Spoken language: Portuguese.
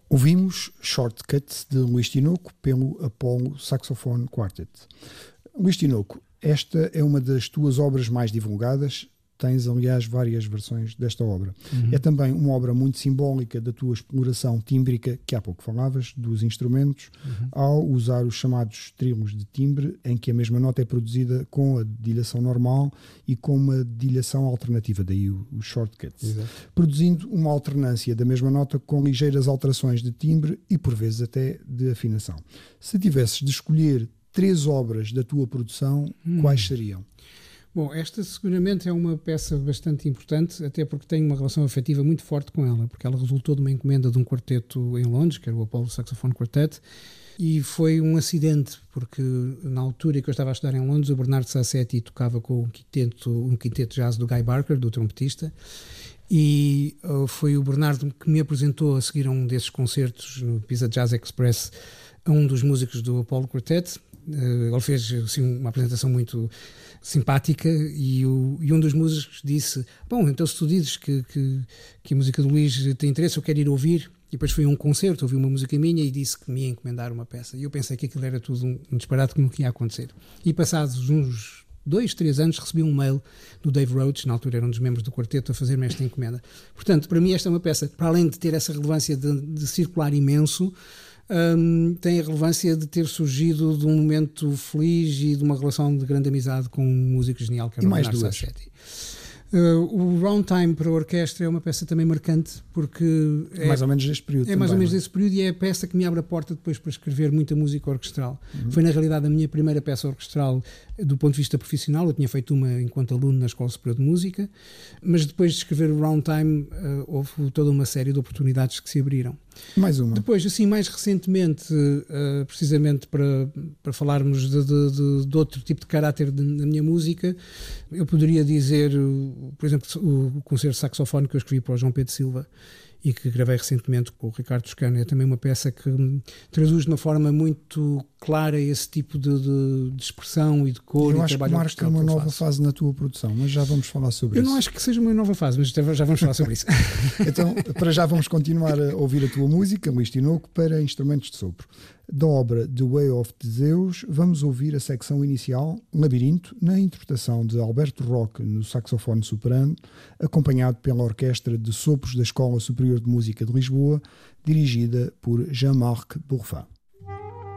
Ouvimos Shortcut de Luís Tinoco pelo Apollo Saxophone Quartet. Luís Tinoco, esta é uma das tuas obras mais divulgadas. Tens, aliás, várias versões desta obra. É também uma obra muito simbólica da tua exploração tímbrica, que há pouco falavas, dos instrumentos, ao usar os chamados trilos de timbre, em que a mesma nota é produzida com a dedilhação normal e com uma dedilhação alternativa, daí os shortcuts. Exato. Produzindo uma alternância da mesma nota com ligeiras alterações de timbre e, por vezes, até de afinação. Se tivesses de escolher 3 obras da tua produção, quais seriam? Bom, esta seguramente é uma peça bastante importante, até porque tenho uma relação afetiva muito forte com ela, porque ela resultou de uma encomenda de um quarteto em Londres, que era o Apollo Saxophone Quartet, e foi um acidente, porque na altura que eu estava a estudar em Londres, o Bernardo Sassetti tocava com um quinteto jazz do Guy Barker, do trompetista, e foi o Bernardo que me apresentou a seguir a um desses concertos no Pisa Jazz Express a um dos músicos do Apollo Quartet. Ele fez assim, uma apresentação muito simpática e um dos músicos disse: bom, então se tu dizes que a música do Luís tem interesse, eu quero ir ouvir. E depois foi a um concerto, ouvi uma música minha e disse que me ia encomendar uma peça. E eu pensei que aquilo era tudo um disparate, que não ia acontecer. E passados uns 2, 3 anos recebi um mail do Dave Roach, na altura era um dos membros do quarteto, a fazer-me esta encomenda. Portanto, para mim esta é uma peça, para além de ter essa relevância de circular imenso, tem a relevância de ter surgido de um momento feliz e de uma relação de grande amizade com um músico genial que era o Bernardo Sassetti. O Round Time para a orquestra é uma peça também marcante, porque é mais ou menos deste período. É mais ou menos desse período, e é a peça que me abre a porta depois para escrever muita música orquestral. Foi na realidade a minha primeira peça orquestral do ponto de vista profissional. Eu tinha feito uma enquanto aluno na Escola Superior de Música, mas depois de escrever o Round Time houve toda uma série de oportunidades que se abriram. Mais uma. Depois, assim, mais recentemente, precisamente para falarmos de outro tipo de caráter na minha música, eu poderia dizer, por exemplo, o concerto de saxofone que eu escrevi para o João Pedro Silva e que gravei recentemente com o Ricardo Toscano. É também uma peça que traduz de uma forma muito clara esse tipo de expressão e de cor. Eu acho que marca uma nova fase na tua produção, mas já vamos falar sobre isso. Eu não acho que seja uma nova fase, mas já vamos falar sobre isso. Então, para já vamos continuar a ouvir a tua música, Luís Tinoco, para instrumentos de sopro. Da obra The Way of Zeus, vamos ouvir a secção inicial, Labirinto, na interpretação de Alberto Roque no saxofone soprano, acompanhado pela Orquestra de Sopros da Escola Superior de Música de Lisboa, dirigida por Jean-Marc Bourfin.